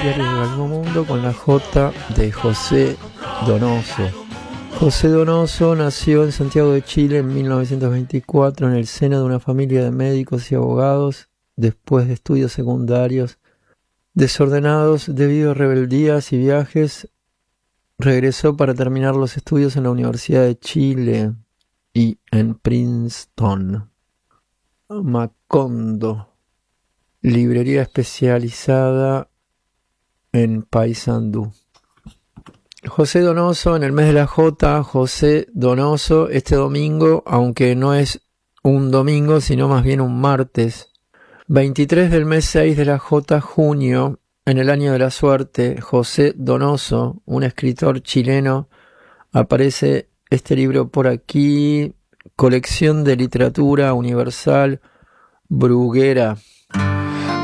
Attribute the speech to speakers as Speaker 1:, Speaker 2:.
Speaker 1: Diarios de Galgomundo con la J de José Donoso. José Donoso nació en Santiago de Chile en 1924 en el seno de una familia de médicos y abogados. Después de estudios secundarios desordenados debido a rebeldías y viajes, regresó para terminar los estudios en la Universidad de Chile y en Princeton. Macondo, librería especializada en Paysandú. José Donoso, en el mes de la J, José Donoso, este domingo, aunque no es un domingo, sino más bien un martes, 23 del mes 6 de la J, junio, en el año de la suerte, José Donoso, un escritor chileno, aparece este libro por aquí, Colección de Literatura Universal Bruguera.